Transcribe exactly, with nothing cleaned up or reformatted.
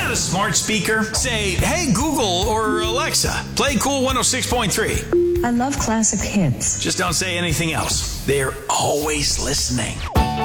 got a smart speaker? Say, hey Google or Alexa, play Cool one oh six point three. I love classic hits. Just don't say anything else. They're always listening.